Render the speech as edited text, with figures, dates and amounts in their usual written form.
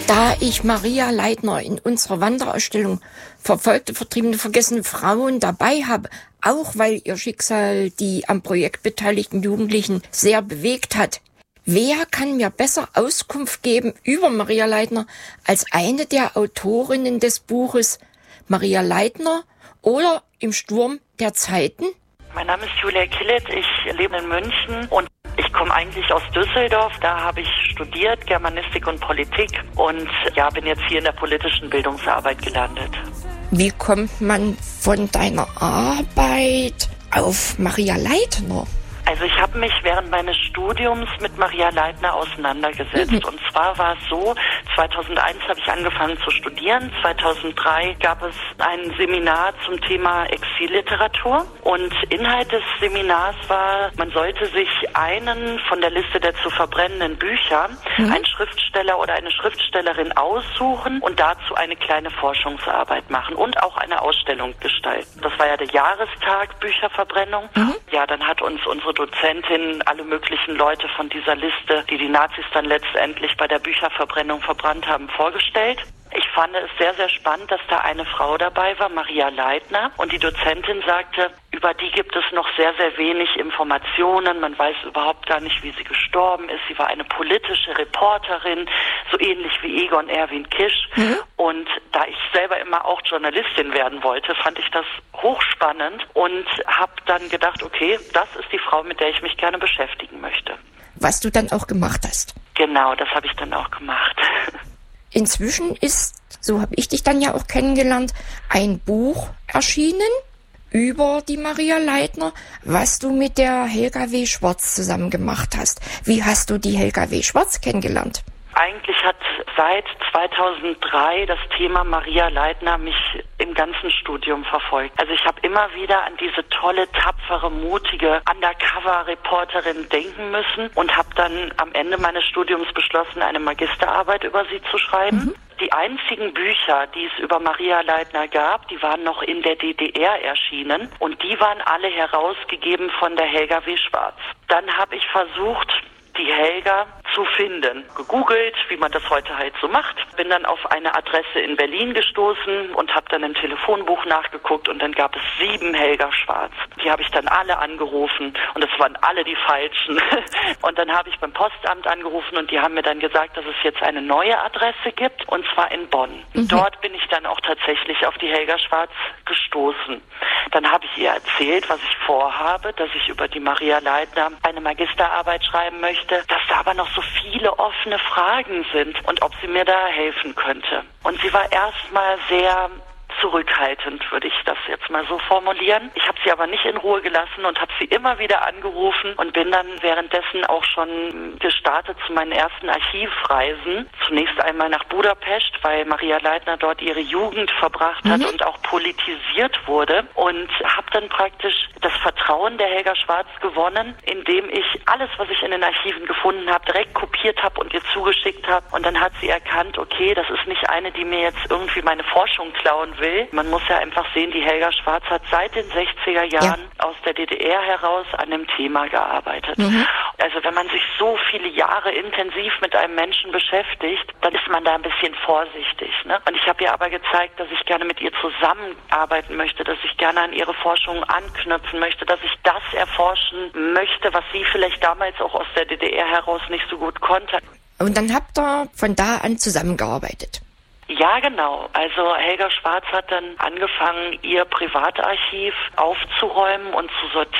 Da ich Maria Leitner in unserer Wanderausstellung Verfolgte, Vertriebene, Vergessene Frauen dabei habe, auch weil ihr Schicksal die am Projekt beteiligten Jugendlichen sehr bewegt hat, wer kann mir besser Auskunft geben über Maria Leitner als eine der Autorinnen des Buches Maria Leitner oder Im Sturm der Zeiten? Mein Name ist Julia Killet, ich lebe in München und ich komme eigentlich aus Düsseldorf. Da habe ich studiert, Germanistik und Politik und bin jetzt hier in der politischen Bildungsarbeit gelandet. Wie kommt man von deiner Arbeit auf Maria Leitner? Also ich habe mich während meines Studiums mit Maria Leitner auseinandergesetzt. Und zwar war es so, 2001 habe ich angefangen zu studieren. 2003 gab es ein Seminar zum Thema Exilliteratur. Und Inhalt des Seminars war, man sollte sich einen von der Liste der zu verbrennenden Bücher, einen Schriftsteller oder eine Schriftstellerin aussuchen und dazu eine kleine Forschungsarbeit machen und auch eine Ausstellung gestalten. Das war ja der Jahrestag Bücherverbrennung. Ja, dann hat uns unsere Dozentin alle möglichen Leute von dieser Liste, die die Nazis dann letztendlich bei der Bücherverbrennung verbrannt haben, vorgestellt. Ich fand es sehr, sehr spannend, dass da eine Frau dabei war, Maria Leitner. Und die Dozentin sagte, über die gibt es noch sehr, sehr wenig Informationen. Man weiß überhaupt gar nicht, wie sie gestorben ist. Sie war eine politische Reporterin, so ähnlich wie Egon Erwin Kisch. Und da ich selber immer auch Journalistin werden wollte, fand ich das hochspannend und habe dann gedacht, okay, das ist die Frau, mit der ich mich gerne beschäftigen möchte. Was du dann auch gemacht hast. Genau, das habe ich dann auch gemacht. Inzwischen ist, so habe ich dich dann ja auch kennengelernt, ein Buch erschienen über die Maria Leitner, was du mit der Helga W. Schwarz zusammen gemacht hast. Wie hast du die Helga W. Schwarz kennengelernt? Eigentlich hat seit 2003 das Thema Maria Leitner mich im ganzen Studium verfolgt. Also ich habe immer wieder an diese tolle, tapfere, mutige Undercover-Reporterin denken müssen und habe dann am Ende meines Studiums beschlossen, eine Magisterarbeit über sie zu schreiben. Die einzigen Bücher, die es über Maria Leitner gab, die waren noch in der DDR erschienen und die waren alle herausgegeben von der Helga W. Schwarz. Dann habe ich versucht, die Helga zu finden. Gegoogelt, wie man das heute halt so macht. Bin dann auf eine Adresse in Berlin gestoßen und habe dann im Telefonbuch nachgeguckt und dann gab es 7 Helga Schwarz. Die habe ich dann alle angerufen und es waren alle die falschen. Und dann habe ich beim Postamt angerufen und die haben mir dann gesagt, dass es jetzt eine neue Adresse gibt und zwar in Bonn. Dort bin ich dann auch tatsächlich auf die Helga Schwarz gestoßen. Dann habe ich ihr erzählt, was ich vorhabe, dass ich über die Maria Leitner eine Magisterarbeit schreiben möchte, dass da aber noch so viele offene Fragen sind und ob sie mir da helfen könnte. Und sie war erstmal sehr zurückhaltend, würde ich das jetzt mal so formulieren. Ich habe sie aber nicht in Ruhe gelassen und habe sie immer wieder angerufen und bin dann währenddessen auch schon gestartet zu meinen ersten Archivreisen. Zunächst einmal nach Budapest, weil Maria Leitner dort ihre Jugend verbracht hat und auch politisiert wurde und habe dann praktisch das Vertrauen der Helga Schwarz gewonnen, indem ich alles, was ich in den Archiven gefunden habe, direkt kopiert habe und ihr zugeschickt habe. Und dann hat sie erkannt, okay, das ist nicht eine, die mir jetzt irgendwie meine Forschung klauen will. Man muss ja einfach sehen, die Helga Schwarz hat seit den 60er Jahren aus der DDR heraus an dem Thema gearbeitet. Also wenn man sich so viele Jahre intensiv mit einem Menschen beschäftigt, dann ist man da ein bisschen vorsichtig. Ne? Und ich habe ihr aber gezeigt, dass ich gerne mit ihr zusammenarbeiten möchte, dass ich gerne an ihre Forschung anknüpfen möchte, dass ich das erforschen möchte, was sie vielleicht damals auch aus der DDR heraus nicht so gut konnte. Und dann habt ihr von da an zusammengearbeitet? Ja, genau. Also Helga Schwarz hat dann angefangen, ihr Privatarchiv aufzuräumen und zu sortieren.